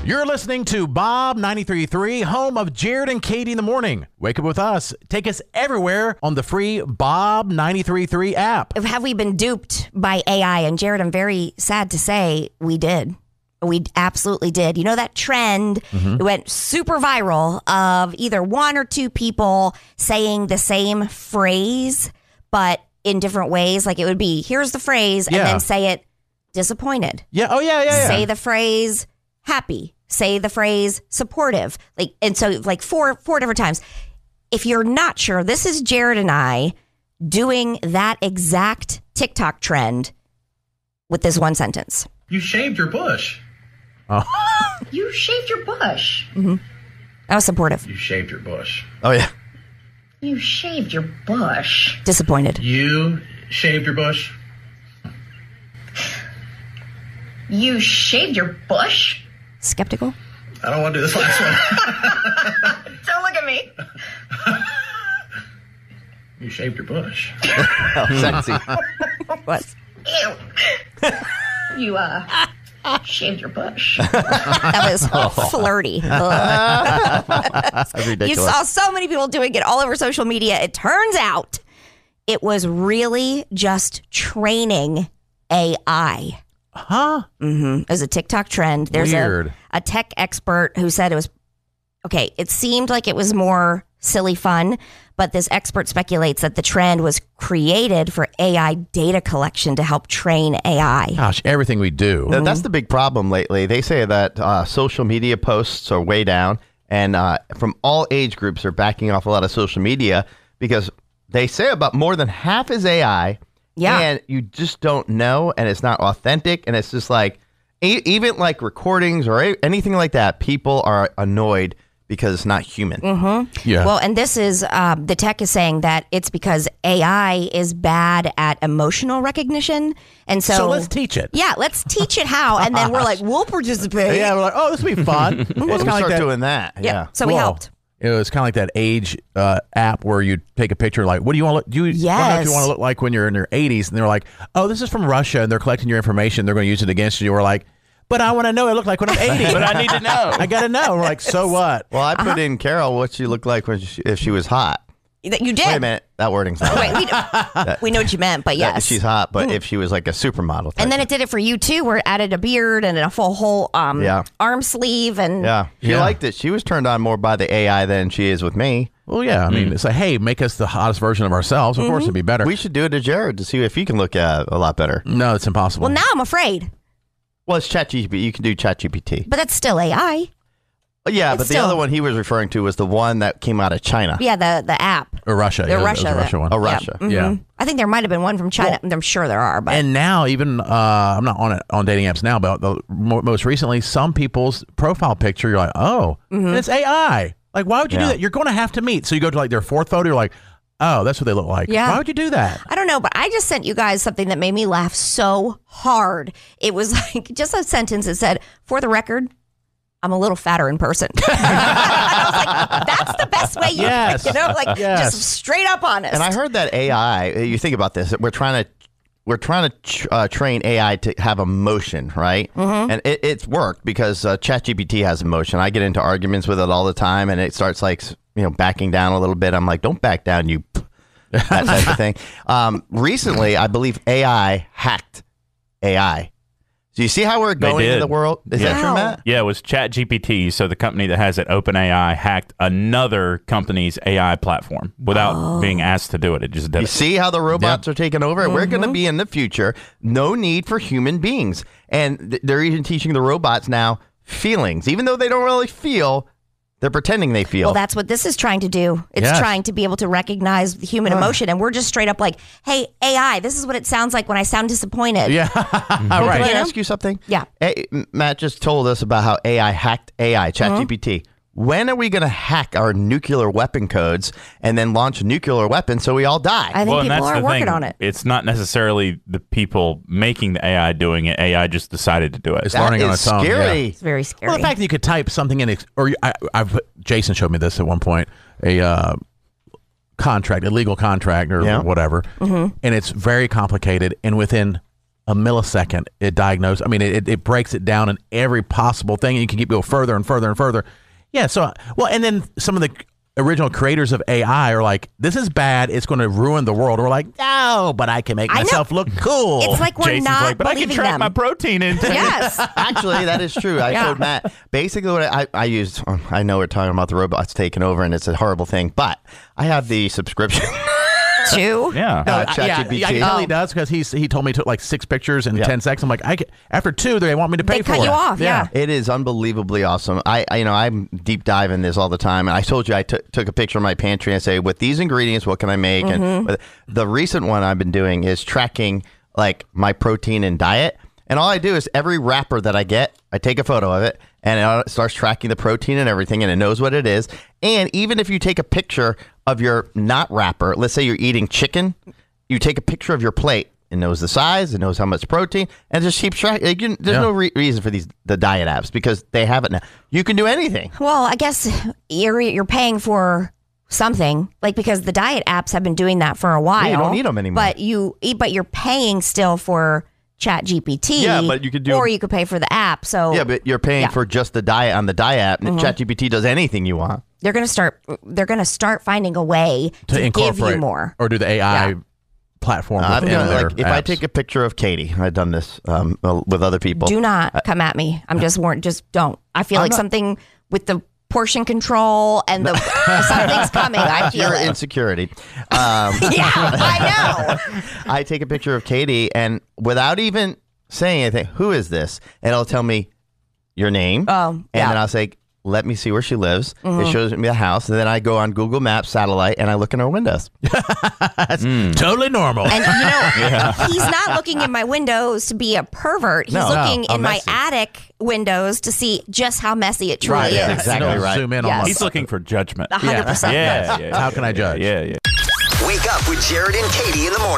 You're listening to Bob 93.3, home of Jared and Katie in the morning. Wake up with us. Take us everywhere on the free Bob 93.3 app. Have we been duped by AI? And Jared, I'm very sad to say we did. We absolutely did. You know that trend? It went super viral of either one or two people saying the same phrase, but in different ways. Like it would be, here's the phrase, and then say it disappointed. Yeah. Oh, yeah. Say the phrase happy. Say the phrase supportive. And so four different times. If you're not sure, this is Jared and I doing that exact TikTok trend with this one sentence. You shaved your bush. Oh. You shaved your bush. I was supportive. You shaved your bush. Oh, yeah. You shaved your bush. Disappointed. You shaved your bush. You shaved your bush? Skeptical. I don't want to do this last one. Don't look at me. You shaved your bush. Oh, sexy. What? Ew. You, shaved your bush. That was flirty. That's ridiculous. You saw so many people doing it all over social media. It turns out it was really just training AI. Huh? It was a TikTok trend. There's Weird. a tech expert who said it was, okay, it seemed like it was more silly fun, but this expert speculates that the trend was created for AI data collection to help train AI. Gosh, everything we do. That's the big problem lately. They say that social media posts are way down, and from all age groups are backing off a lot of social media because they say about more than half is AI. Yeah. And you just don't know, and it's not authentic, and it's just like, even like recordings or anything like that, people are annoyed because it's not human. Yeah. Well, and this is, the tech is saying that it's because AI is bad at emotional recognition. And so let's teach it. Yeah, let's teach it how. And then we're like, we'll participate. Yeah, we're like, oh, this will be fun. It's Well, kind we of like start that. doing that. Yeah. So we Well, helped. It was kind of like that age app where you take a picture like, what do you want to look? Do you want to know what you want to look like when you're in your 80s? And they're like, oh, this is from Russia, and they're collecting your information. They're going to use it against you. We're like, but I want to know what I look like when I'm 80. But I need to know. I got to know. We're like, so what? Well, I put in Carol what she looked like when if she was hot. You did. Wait a minute. That wording's not Wait, right. we know what you meant, but yes. She's hot, but if she was like a supermodel type. And then it did it for you too, where it added a beard and a full whole arm sleeve. And she liked it. She was turned on more by the AI than she is with me. Well, yeah. I mean, it's like, hey, make us the hottest version of ourselves. Of course, it'd be better. We should do it to Jared to see if he can look a lot better. No, it's impossible. Well, now I'm afraid. Well, it's ChatGPT. You can do ChatGPT. But that's still AI. Yeah, It's but the still- other one he was referring to was the one that came out of China. Yeah, the app. Or Russia. The Yeah, it was Russia. a Russia one. Oh, Russia. Yeah. I think there might have been one from China. I'm sure there are, but And now, even I'm not on it on dating apps now, but most recently, some people's profile picture, you're like, oh, and it's AI. Like, why would you do Yeah. that? You're going to have to meet. So you go to like their fourth photo, you're like, oh, that's what they look like. Yeah. Why would you do that? I don't know, but I just sent you guys something that made me laugh so hard. It was like just a sentence that said, for the record, I'm a little fatter in person. I was like, that's the best way Yes. just straight up honest. And I heard that AI, you think about this, we're trying to train AI to have emotion, right? And it's worked because ChatGPT has emotion. I get into arguments with it all the time, and it starts like, backing down a little bit. I'm like, don't back down, you that type of thing. Recently, I believe AI hacked AI. Do you see how we're going in the world? Is that true, Matt? Yeah, it was ChatGPT. So the company that has it, OpenAI, hacked another company's AI platform without being asked to do it. It just did You it. see how the robots are taking over? We're going to be in the future, no need for human beings. And they're even teaching the robots now feelings. Even though they don't really feel, they're pretending they feel. Well, that's what this is trying to do. It's trying to be able to recognize the human emotion. And we're just straight up like, hey, AI, this is what it sounds like when I sound disappointed. Yeah. Can Right. I ask you something? Yeah. Matt just told us about how AI hacked AI, ChatGPT. When are we going to hack our nuclear weapon codes and then launch a nuclear weapon so we all die? I think and people that's are the working thing. on it. It's not necessarily the people making the AI doing it. AI just decided to do it. It's That learning on is its own. scary. Yeah. It's very scary. Well, the fact that you could type something in, Jason showed me this at one point, a legal contract or whatever, and it's very complicated. And within a millisecond it diagnoses. I mean, it breaks it down in every possible thing, and you can keep going further and further and further. Yeah. So, well, and then some of the original creators of AI are like, this is bad. It's going to ruin the world. We're like, no, but I can make myself look cool. It's like we're Jason's not like, but I can track them. my protein intake. Yes. Actually, that is true. I showed Matt. Basically, what I used, I know we're talking about the robots taking over, and it's a horrible thing, but I have the subscription. Two. Yeah. ChatGPT. I can tell he does because he told me he took like 6 pictures in 10 seconds. I'm like, after 2, they want me to pay They for cut it. you off. Yeah. It is unbelievably awesome. I'm deep diving this all the time, and I told you I took a picture of my pantry and say, with these ingredients, what can I make? And the recent one I've been doing is tracking like my protein and diet. And all I do is every wrapper that I get, I take a photo of it, and it starts tracking the protein and everything, and it knows what it is. And even if you take a picture of your not wrapper, let's say you're eating chicken, you take a picture of your plate. It knows the size, it knows how much protein, and just keeps track. There's no reason for the diet apps because they have it now. You can do anything. Well, I guess you're paying for something, like, because the diet apps have been doing that for a while. Yeah, you don't need them anymore. But you're paying still for ChatGPT. Yeah, but you could do, or you could pay for the app. So yeah, but you're paying for just the diet on the diet app, and ChatGPT does anything you want. They're gonna start finding a way to incorporate give you more, or do the AI platform within their if I apps. take a picture of Katie, I've done this with other people. Do not come at me. I'm just warned. Just don't. I feel like something with the portion control and the something's coming. I feel Your it. insecurity. Yeah, I know. I take a picture of Katie, and without even saying anything, who is this? And it'll tell me your name. And then I'll say, let me see where she lives. It shows me the house. And then I go on Google Maps satellite, and I look in her windows. That's totally normal. And he's not looking in my windows to be a pervert. He's looking in my attic windows to see just how messy it truly is. That's exactly right. Zoom in Yes. on He's looking for judgment. 100%. Yeah. How can I judge? Yeah. Wake up with Jared and Katie in the morning.